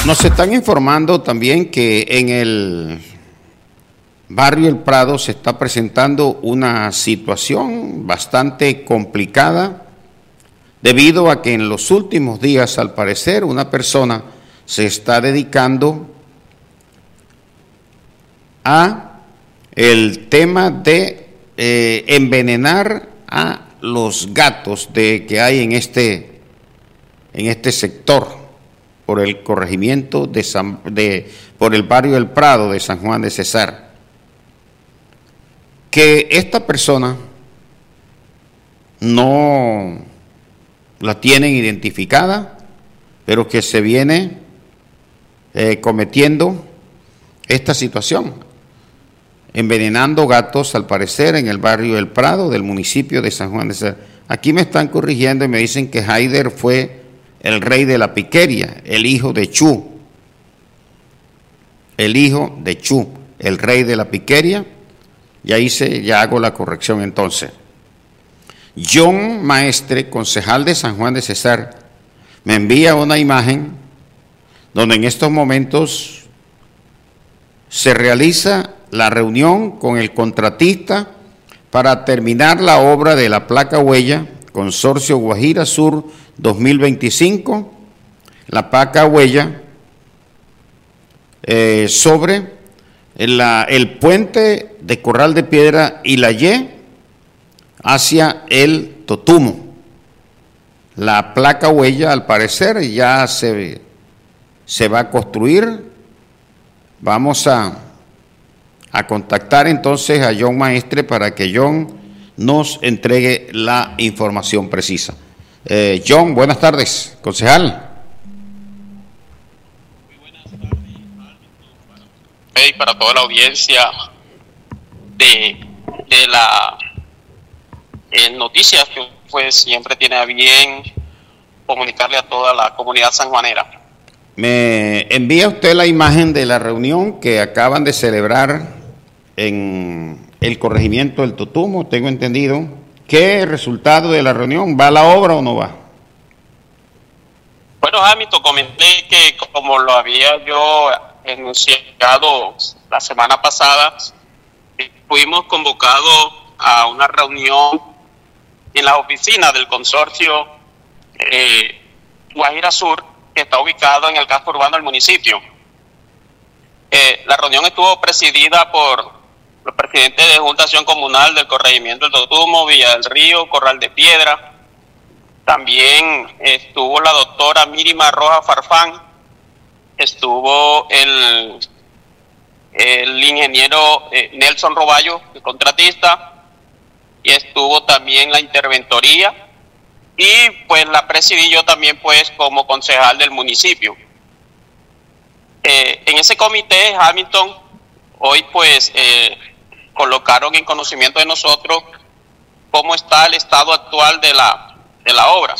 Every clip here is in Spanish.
Nos están informando también que en el barrio El Prado se está presentando una situación bastante complicada debido a que en los últimos días, al parecer, una persona se está dedicando a el tema de envenenar a los gatos que hay en este sector por el corregimiento por el barrio El Prado de San Juan de Cesar. Que esta persona no la tienen identificada, pero que se viene cometiendo esta situación, envenenando gatos, al parecer, en el barrio El Prado del municipio de San Juan de Cesar. Aquí me están corrigiendo y me dicen que Haider fue el rey de la piquería, el hijo de Chu, el rey de la piquería. Ya hago la corrección entonces. John Maestre, concejal de San Juan de Cesar, me envía una imagen donde en estos momentos se realiza la reunión con el contratista para terminar la obra de la placa huella, Consorcio Guajira Sur 2025, la placa huella sobre el puente de Corral de Piedra y la Y hacia el Totumo. La placa huella, al parecer, ya se va a construir. Vamos a contactar entonces a John Maestre para que John nos entregue la información precisa. John, buenas tardes, concejal. Muy buenas tardes, y para toda la audiencia de la noticias que pues siempre tiene a bien comunicarle a toda la comunidad sanjuanera. Me envía usted la imagen de la reunión que acaban de celebrar en el corregimiento del Totumo, tengo entendido. ¿Qué resultado de la reunión? ¿Va la obra o no va? Bueno, Hamilton, comenté que como lo había yo enunciado la semana pasada, fuimos convocados a una reunión en la oficina del consorcio Guajira Sur, que está ubicado en el casco urbano del municipio. La reunión estuvo presidida por los presidentes de Junta de Acción Comunal del corregimiento del Totumo, Villa del Río, Corral de Piedra. También estuvo la doctora Mírima Roja Farfán, estuvo el ingeniero Nelson Roballo, el contratista, y estuvo también la interventoría, y pues la presidí yo también pues como concejal del municipio. En ese comité, Hamilton, hoy pues colocaron en conocimiento de nosotros cómo está el estado actual de la obra.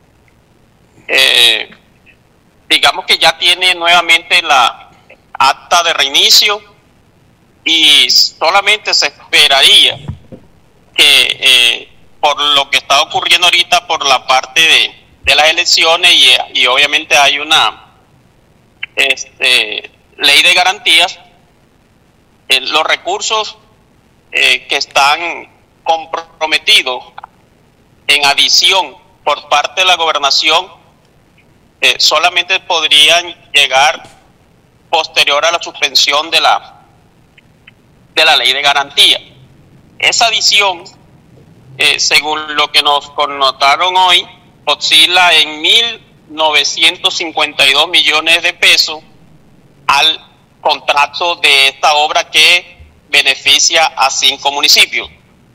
Digamos que ya tiene nuevamente la acta de reinicio y solamente se esperaría que por lo que está ocurriendo ahorita por la parte de las elecciones y obviamente hay una ley de garantías, los recursos que están comprometidos en adición por parte de la gobernación solamente podrían llegar posterior a la suspensión de la ley de garantía. Esa adición, según lo que nos connotaron hoy, oscila en 1.952 millones de pesos al contrato de esta obra que beneficia a 5 municipios.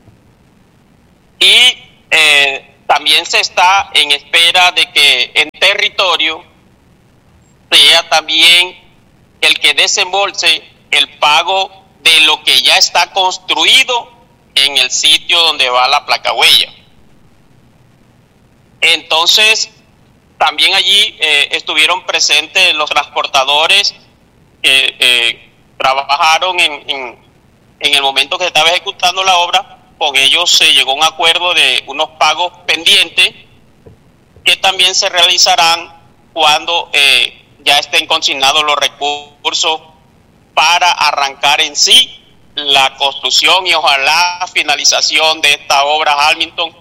Y también se está en espera de que en territorio sea también el que desembolse el pago de lo que ya está construido en el sitio donde va la placa huella. Entonces, también allí estuvieron presentes los transportadores que trabajaron en el momento que se estaba ejecutando la obra. Con ellos se llegó a un acuerdo de unos pagos pendientes que también se realizarán cuando ya estén consignados los recursos para arrancar en sí la construcción y ojalá finalización de esta obra Hamilton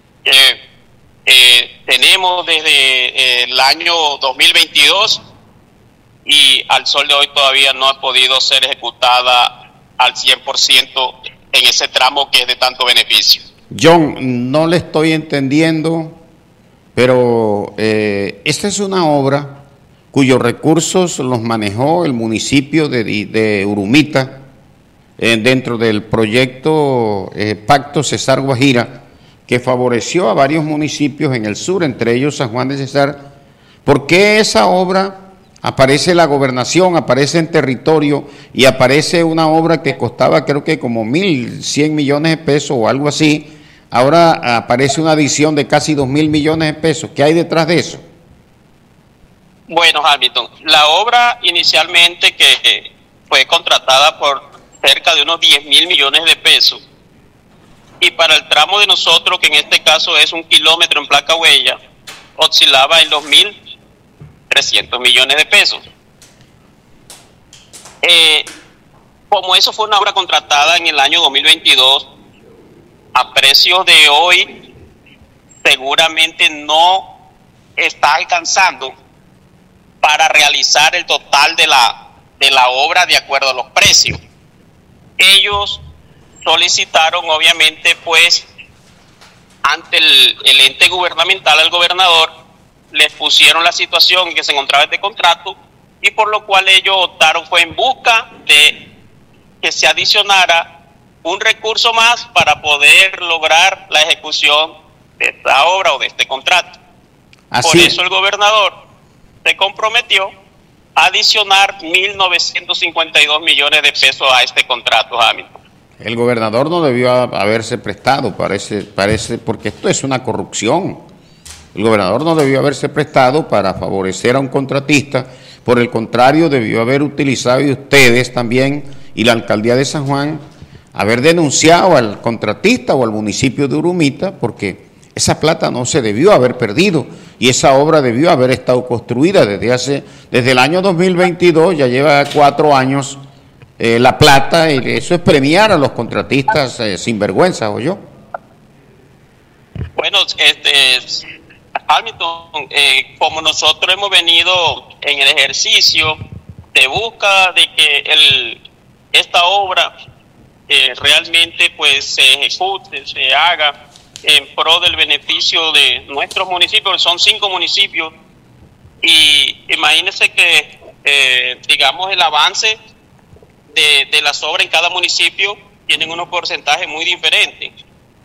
que tenemos desde el año 2022 y al sol de hoy todavía no ha podido ser ejecutada al 100% en ese tramo que es de tanto beneficio. John, no le estoy entendiendo, pero esta es una obra cuyos recursos los manejó el municipio de Urumita dentro del proyecto Pacto Cesar Guajira, que favoreció a varios municipios en el sur, entre ellos San Juan de Cesar. ¿Por qué esa obra aparece la gobernación, aparece en territorio y aparece una obra que costaba creo que como 1.100 millones de pesos o algo así? Ahora aparece una adición de casi 2.000 millones de pesos. ¿Qué hay detrás de eso? Bueno, Hamilton, la obra inicialmente que fue contratada por cerca de unos 10.000 millones de pesos y para el tramo de nosotros, que en este caso es 1 kilómetro en placa huella, oscilaba en 2.300 millones de pesos. Como eso fue una obra contratada en el año 2022, a precios de hoy seguramente no está alcanzando para realizar el total de la obra de acuerdo a los precios. Ellos solicitaron, obviamente, pues, ante el ente gubernamental, al gobernador, les pusieron la situación en que se encontraba este contrato y por lo cual ellos optaron fue en busca de que se adicionara un recurso más para poder lograr la ejecución de esta obra o de este contrato. Así. Por eso el gobernador se comprometió a adicionar 1.952 millones de pesos a este contrato, Hamilton. El gobernador no debió haberse prestado, parece, porque esto es una corrupción. El gobernador no debió haberse prestado para favorecer a un contratista, por el contrario, debió haber utilizado, y ustedes también, y la alcaldía de San Juan, haber denunciado al contratista o al municipio de Urumita, porque esa plata no se debió haber perdido y esa obra debió haber estado construida desde el año 2022, ya lleva 4 años la plata, y eso es premiar a los contratistas sinvergüenza, ¿o yo? Bueno, Hamilton, como nosotros hemos venido en el ejercicio de busca de que esta obra realmente pues se ejecute, se haga en pro del beneficio de nuestros municipios, son 5 municipios, y imagínense que, digamos, el avance de las obras en cada municipio tienen unos porcentajes muy diferentes.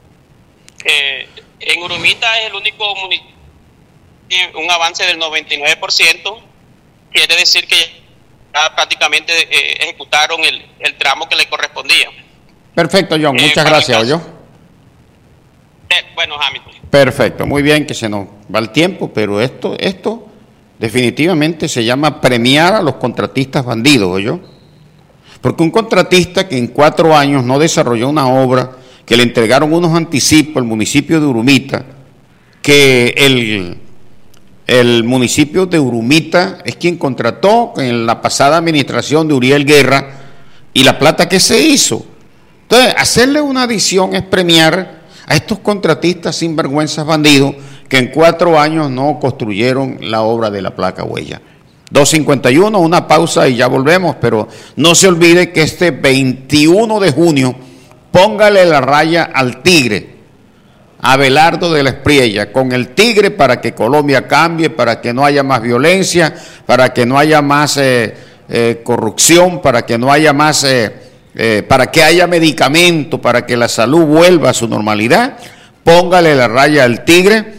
En Urumita es el único municipio, un avance del 99%, quiere decir que ya prácticamente ejecutaron el tramo que le correspondía. Perfecto, John, muchas gracias, ¿oyó? Bueno, Hamilton. Perfecto, muy bien, que se nos va el tiempo, pero esto definitivamente se llama premiar a los contratistas bandidos, ¿oyó? Porque un contratista que en 4 años no desarrolló una obra, que le entregaron unos anticipos al municipio de Urumita, que el municipio de Urumita es quien contrató en la pasada administración de Uriel Guerra, y la plata que se hizo. Entonces, hacerle una adición es premiar a estos contratistas sinvergüenzas bandidos que en 4 años no construyeron la obra de la placa huella. 2:51, una pausa y ya volvemos, pero no se olvide que este 21 de junio, póngale la raya al tigre, a Abelardo de la Espriella, con el tigre para que Colombia cambie, para que no haya más violencia, para que no haya más corrupción, para que no haya más... para que haya medicamento, para que la salud vuelva a su normalidad. Póngale la raya al tigre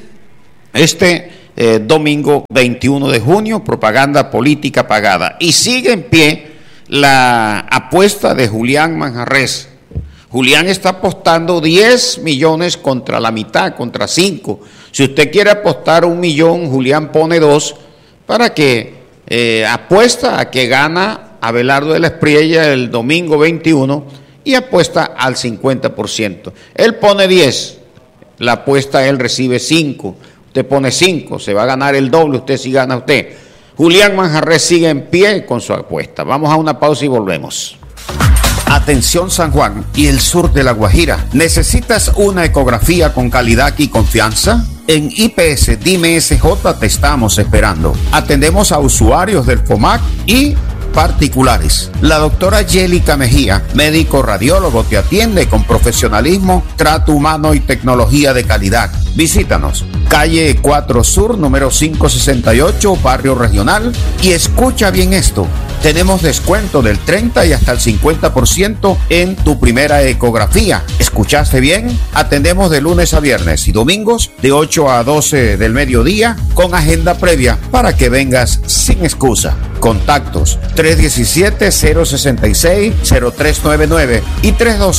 domingo 21 de junio, propaganda política pagada. Y sigue en pie la apuesta de Julián Manjarres. Julián está apostando 10 millones contra la mitad, contra 5. Si usted quiere apostar 1 millón, Julián pone 2 para que apuesta a que gana Abelardo de la Espriella el domingo 21 y apuesta al 50%. Él pone 10, la apuesta él recibe 5, usted pone 5, se va a ganar el doble, usted sí gana usted. Julián Manjarrés sigue en pie con su apuesta. Vamos a una pausa y volvemos. Atención San Juan y el sur de La Guajira. ¿Necesitas una ecografía con calidad y confianza? En IPS Dime SJ te estamos esperando. Atendemos a usuarios del FOMAC y particulares. La doctora Yélica Mejía, médico radiólogo, te atiende con profesionalismo, trato humano y tecnología de calidad. Visítanos, calle 4 Sur, número 568, Barrio Regional. Y escucha bien esto, tenemos descuento del 30 y hasta el 50% en tu primera ecografía. ¿Escuchaste bien? Atendemos de lunes a viernes y domingos de 8 a 12 del mediodía con agenda previa para que vengas sin excusa. Contactos 317-066-0399 y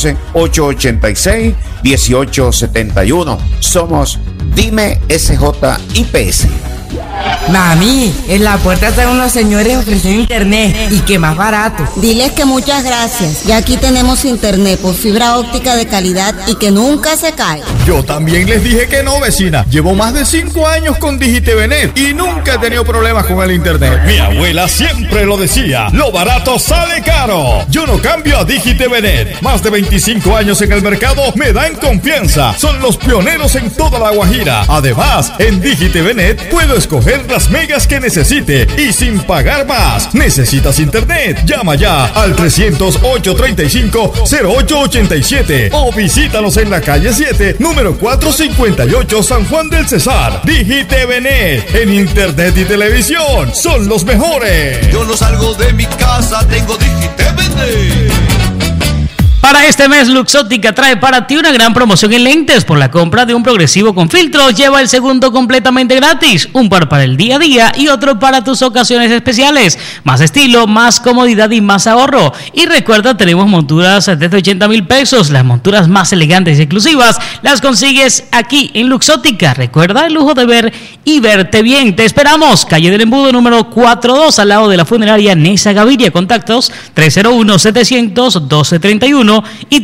312-886-1871. Somos Dime SJ IPS. Mami, en la puerta están unos señores ofreciendo internet y que más barato. Diles que muchas gracias. Ya aquí tenemos internet por fibra óptica de calidad y que nunca se cae. Yo también les dije que no, vecina. Llevo más de 5 años con DigiTVNet y nunca he tenido problemas con el internet. Mi abuela siempre lo decía, lo barato sale caro. Yo no cambio a DigiTVNet. Más de 25 años en el mercado me dan confianza. Son los pioneros en toda La Guajira. Además, en DigiTVNet puedo escoger las megas que necesite y sin pagar más. ¿Necesitas internet? Llama ya al 300-835-0887 o visítanos en la calle 7, número 458, San Juan del Cesar. DigiTVNet, en internet y televisión, son los mejores. Yo no salgo de mi casa, tengo DigiTVNet. Para este mes, Luxótica trae para ti una gran promoción en lentes. Por la compra de un progresivo con filtros, lleva el segundo completamente gratis. Un par para el día a día y otro para tus ocasiones especiales. Más estilo, más comodidad y más ahorro. Y recuerda, tenemos monturas desde 80,000 pesos. Las monturas más elegantes y exclusivas las consigues aquí en Luxótica. Recuerda el lujo de ver y verte bien. Te esperamos. Calle del Embudo número 42, al lado de la funeraria Nesa Gaviria. Contactos 301-700-1231 y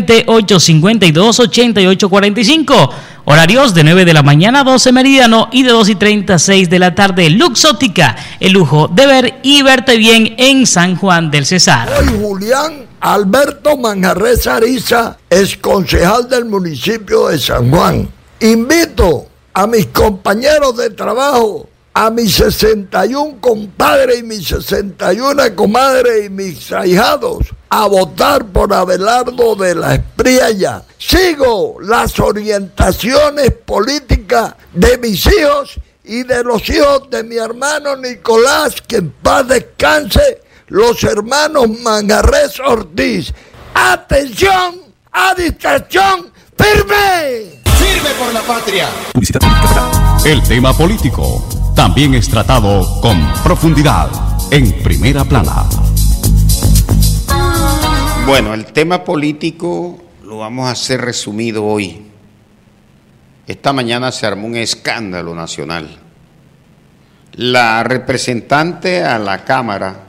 320-852-8845. Horarios de 9 de la mañana a 12 meridiano y de 2:30 a 6 de la tarde. Luxótica, el lujo de ver y verte bien en San Juan del Cesar. Soy Julián Alberto Manjarrés Ariza, ex concejal del municipio de San Juan. Invito a mis compañeros de trabajo, a mis 61 compadres y mis 61 comadres y mis ahijados, a votar por Abelardo de la Espriella. Sigo las orientaciones políticas de mis hijos y de los hijos de mi hermano Nicolás, que en paz descanse, los hermanos Manjarrés Ortiz. ¡Atención! ¡A distracción! ¡Firme! ¡Firme por la patria! El tema político también es tratado con profundidad en Primera Plana. Bueno, el tema político lo vamos a hacer resumido hoy. Esta mañana se armó un escándalo nacional. La representante a la Cámara,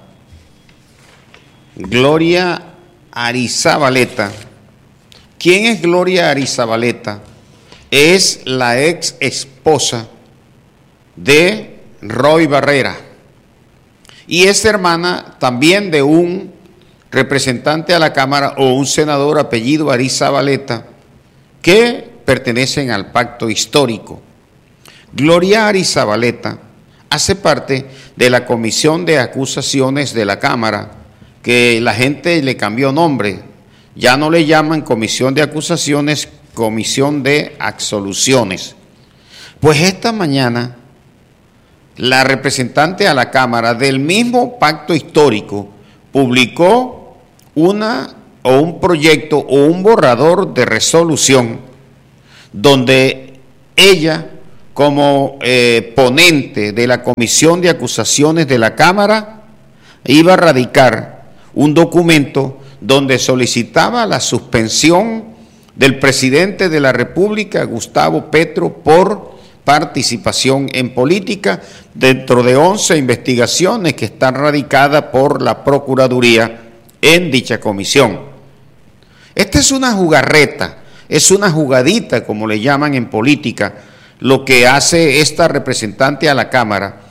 Gloria Arizabaleta. ¿Quién es Gloria Arizabaleta? Es la ex esposa de Roy Barrera y es hermana también de un representante a la Cámara o un senador apellido Arizabaleta que pertenecen al pacto histórico. Gloria Arizabaleta hace parte de la Comisión de Acusaciones de la Cámara, que la gente le cambió nombre, ya no le llaman Comisión de Acusaciones, Comisión de Absoluciones. Pues esta mañana la representante a la Cámara del mismo pacto histórico publicó un proyecto o un borrador de resolución donde ella, como ponente de la Comisión de Acusaciones de la Cámara, iba a radicar un documento donde solicitaba la suspensión del presidente de la República, Gustavo Petro, por participación en política dentro de 11 investigaciones que están radicadas por la Procuraduría en dicha comisión. Esta es una jugarreta, es una jugadita, como le llaman en política, lo que hace esta representante a la Cámara,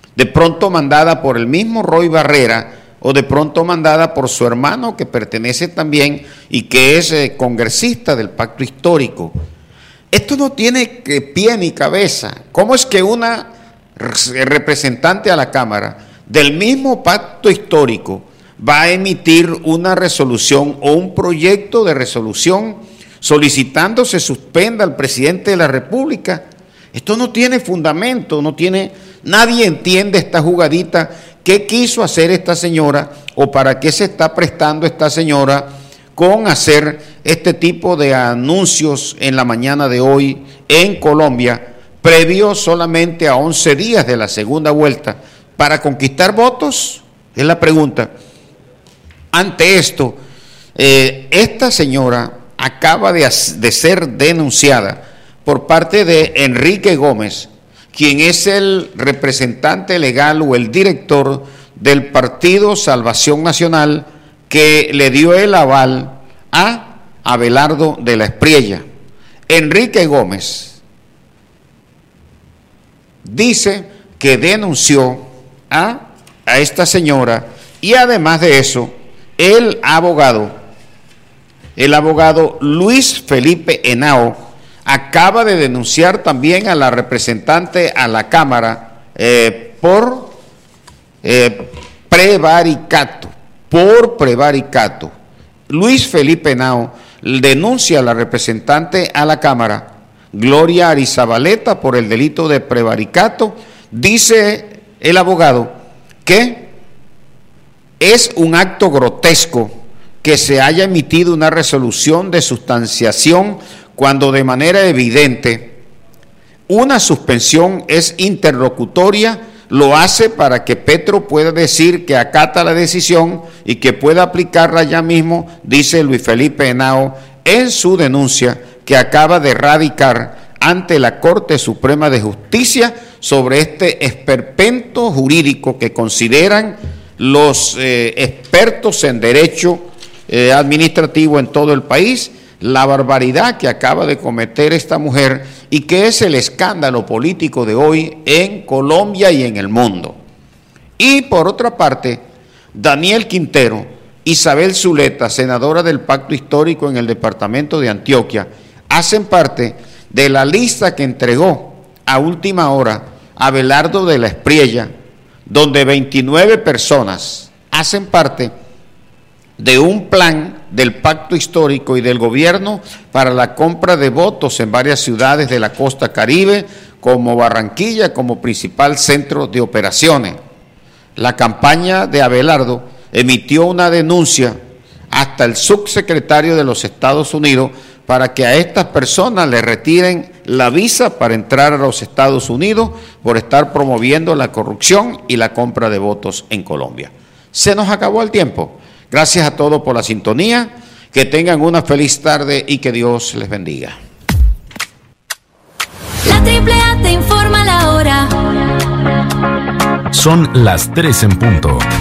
de pronto mandada por el mismo Roy Barrera, o de pronto mandada por su hermano que pertenece también y que es congresista del Pacto Histórico. Esto no tiene pie ni cabeza. ¿Cómo es que una representante a la Cámara del mismo Pacto Histórico va a emitir una resolución o un proyecto de resolución solicitando se suspenda al presidente de la República? Esto no tiene fundamento, nadie entiende esta jugadita. ¿Qué quiso hacer esta señora o para qué se está prestando esta señora con hacer este tipo de anuncios en la mañana de hoy en Colombia, previo solamente a 11 días de la segunda vuelta, para conquistar votos? Es la pregunta. Ante esto, esta señora acaba de ser denunciada por parte de Enrique Gómez, quien es el representante legal o el director del Partido Salvación Nacional, que le dio el aval a Abelardo de la Espriella. Enrique Gómez dice que denunció a esta señora, y además de eso, el abogado Luis Felipe Henao acaba de denunciar también a la representante a la Cámara por prevaricato. Luis Felipe Henao denuncia a la representante a la Cámara, Gloria Arizabaleta, por el delito de prevaricato. Dice el abogado que es un acto grotesco que se haya emitido una resolución de sustanciación cuando de manera evidente una suspensión es interlocutoria. Lo hace para que Petro pueda decir que acata la decisión y que pueda aplicarla ya mismo, dice Luis Felipe Henao en su denuncia que acaba de radicar ante la Corte Suprema de Justicia sobre este esperpento jurídico que consideran los expertos en derecho administrativo en todo el país, la barbaridad que acaba de cometer esta mujer y que es el escándalo político de hoy en Colombia y en el mundo. Y por otra parte, Daniel Quintero, Isabel Zuleta, senadora del Pacto Histórico en el departamento de Antioquia, hacen parte de la lista que entregó a última hora Abelardo de la Espriella, donde 29 personas hacen parte de un plan del Pacto Histórico y del gobierno para la compra de votos en varias ciudades de la costa Caribe, como Barranquilla, como principal centro de operaciones. La campaña de Abelardo emitió una denuncia hasta el subsecretario de los Estados Unidos para que a estas personas le retiren la visa para entrar a los Estados Unidos por estar promoviendo la corrupción y la compra de votos en Colombia. Se nos acabó el tiempo. Gracias a todos por la sintonía, que tengan una feliz tarde y que Dios les bendiga. La AAA te informa la hora. Son las 3 en punto.